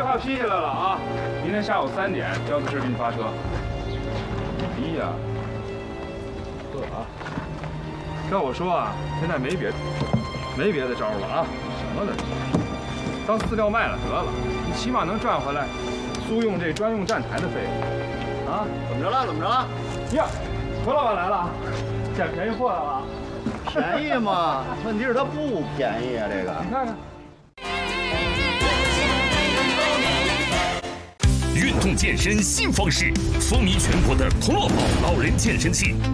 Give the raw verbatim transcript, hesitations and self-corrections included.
号批下来了啊！明天下午三点，交资师给你发车。哎呀，呵啊！照我说啊，现在没别没别的招了啊，什么的，当饲料卖了得了，你起码能赚回来租用这专用站台的费用啊！ 怎么着了？怎么着了？ 呀，何老板来了，捡便宜货来了。 便宜吗？问题是它不便宜啊，这个。 你看看。 运动健身新方式，风靡全国的同乐宝老人健身器。